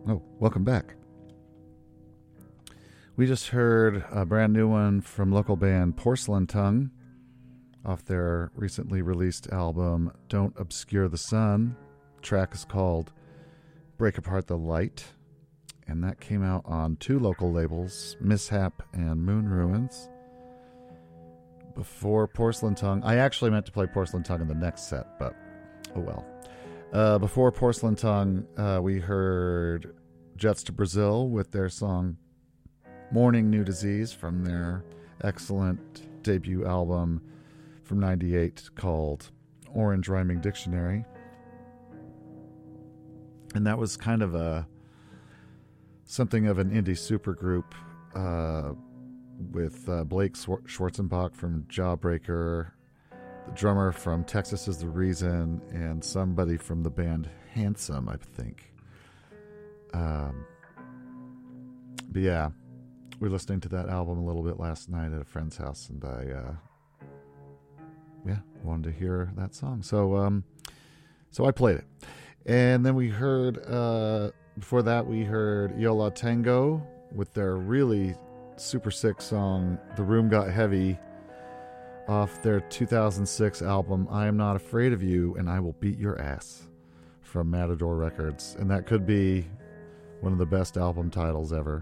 Oh, welcome back. We just heard a brand new one from local band Porcelain Tongue off their recently released album Don't Obscure the Sun. The track is called Break Apart the Light, and that came out on 2 local labels, Mishap and Moon Ruins. Before Porcelain Tongue, I actually meant to play Porcelain Tongue in the next set, but oh well. Before Porcelain Tongue, we heard Jets to Brazil with their song Morning New Disease from their excellent debut album from '98 called Orange Rhyming Dictionary. And that was kind of something of an indie supergroup with Blake Schwarzenbach from Jawbreaker, the drummer from Texas Is the Reason, and somebody from the band Handsome, I think. But yeah, we were listening to that album a little bit last night at a friend's house, and I wanted to hear that song. So I played it. And then we heard, before that, we heard Yo La Tengo with their really super sick song, The Room Got Heavy, off their 2006 album, I Am Not Afraid of You and I Will Beat Your Ass, from Matador Records. And that could be one of the best album titles ever.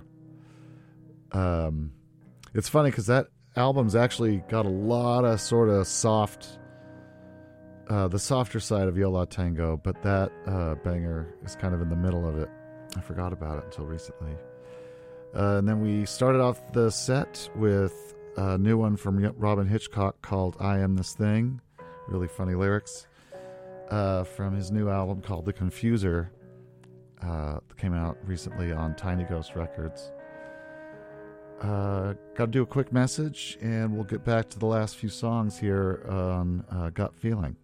It's funny because that album's actually got a lot of sort of soft, the softer side of Yo La Tengo, but that banger is kind of in the middle of it. I forgot about it until recently. And then we started off the set with a new one from Robin Hitchcock called I Am This Thing. Really funny lyrics. From his new album called The Confuser. That came out recently on Tiny Ghost Records. Got to do a quick message, and we'll get back to the last few songs here on Gut Feeling.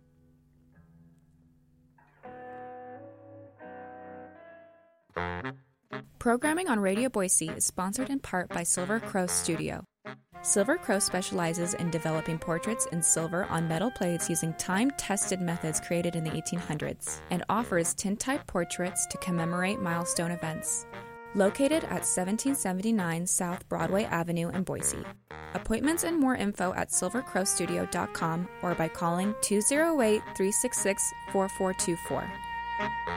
Programming on Radio Boise is sponsored in part by Silver Crow Studio. Silver Crow specializes in developing portraits in silver on metal plates using time-tested methods created in the 1800s and offers tintype portraits to commemorate milestone events. Located at 1779 South Broadway Avenue in Boise. Appointments and more info at silvercrowstudio.com or by calling 208-366-4424.